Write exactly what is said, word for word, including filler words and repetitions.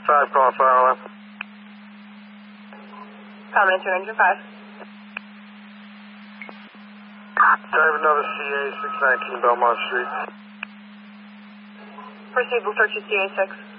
five, calling fire alarm. Comment to engine five. Drive another C A, six nineteen Belmont Street. Proceed, we'll search you C A six.